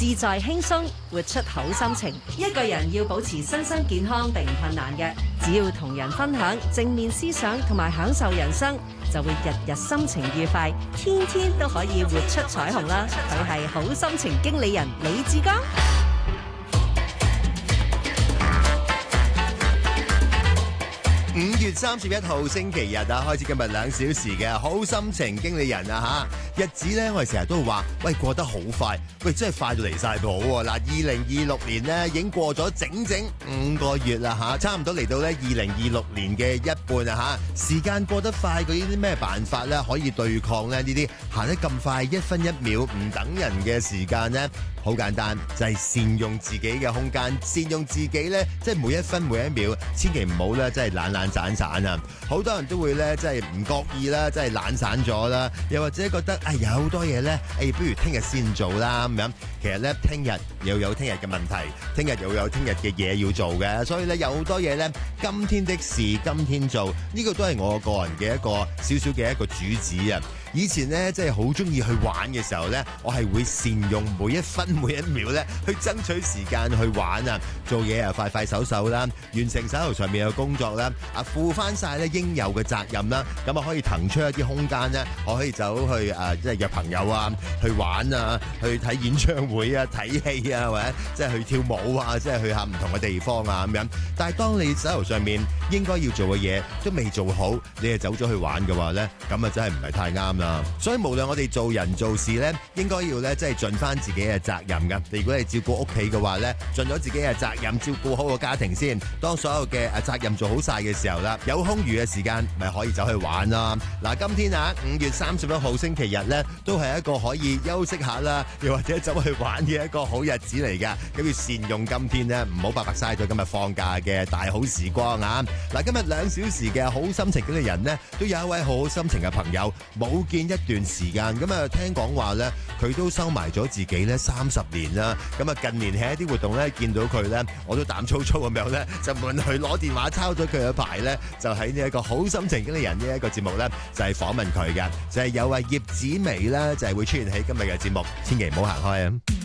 自在輕鬆，活出好心情。一個人要保持身心健康並唔困難嘅，只要同人分享正面思想同埋享受人生，就會日日心情愉快，天天都可以活出彩虹啦！佢係好心情經理人李志剛。 5月31號星期日啊，開始今日2小時嘅好心情經理人啊吓，日子咧我哋成日都話，喂過得好快，喂真係快到離晒譜喎！嗱，2026年咧已經過咗整整5個月啦吓，差唔多嚟到咧2026年嘅一半啊吓，時間過得快，嗰啲咩辦法咧可以對抗咧呢啲行得咁快1分1秒唔等人嘅時間呢？好簡單，就係善用自己嘅空間，善用自己咧，即係每一分每一秒，千祈唔好咧，真係懶散啊！好多人都會咧，即係唔覺意啦，即係懶散咗啦，又或者覺得有好多嘢咧，不如聽日先做啦咁樣。其實咧，聽日又有聽日嘅問題，聽日又有聽日嘅嘢要做嘅，所以咧有好多嘢咧，今天的事今天做，呢個都係我個人嘅一個少少嘅一個主旨啊！以前咧，即係好中意去玩嘅時候咧，我係會善用每一分每一秒咧，去爭取時間去玩啊！做嘢啊，快快手手啦，完成手頭上面嘅工作啦，負翻晒咧應有嘅責任啦，咁啊可以騰出一啲空間咧，我可以走去即係約朋友啊，去玩啊，去睇演唱會啊，睇戲啊，或者即係去跳舞啊，即係去下唔同嘅地方啊咁樣。但係當你手頭上面應該要做嘅嘢都未做好，你係走咗去玩嘅話咧，咁啊真係唔係太啱啦。所以無論我哋做人做事咧，應該要咧即係盡翻自己嘅責任噶。如果你照顧屋企嘅話咧，盡咗自己嘅責任，照顧好個家庭先。當所有嘅責任做好晒嘅時候啦，有空餘嘅時間咪可以走去玩啦。嗱，今天5月31號星期日咧，都係一個可以休息下啦，又或者走去玩嘅一個好日子嚟噶。咁要善用今天咧，唔好白白嘥咗今日放假嘅大好時光啊！嗱，今日2小時嘅好心情嘅人呢，都有一位好好心情嘅朋友冇見一段時間，咁啊聽講話咧，佢都收埋咗自己咧30年啦。咁啊近年喺一啲活動咧見到佢咧，我都膽粗粗咁樣咧，就問佢攞電話抄咗佢嘅牌咧，就喺呢一個好心情經理人呢一個節目咧，就係訪問佢嘅，就係有葉子楣啦，就係會出現喺今日嘅節目，千祈唔好行開啊！